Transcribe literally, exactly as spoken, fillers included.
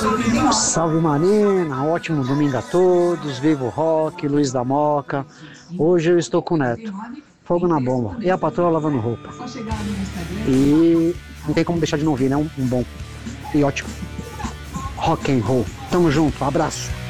Salve Marina, ótimo domingo a todos, viva o rock, Luiz da Moca. Hoje eu estou com o Neto, fogo na bomba, e a patroa lavando roupa. E não tem como deixar de não ouvir, né? Um, um bom e ótimo rock and roll. Tamo junto, abraço.